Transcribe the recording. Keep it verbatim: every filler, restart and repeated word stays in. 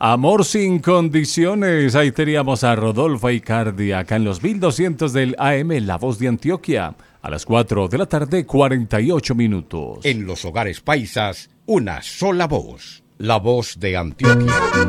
Amor sin condiciones. Ahí teníamos a Rodolfo Icardi acá en los mil doscientos del A M, La Voz de Antioquia. A las cuatro de la tarde, cuarenta y ocho minutos. En los hogares paisas, una sola voz. La Voz de Antioquia.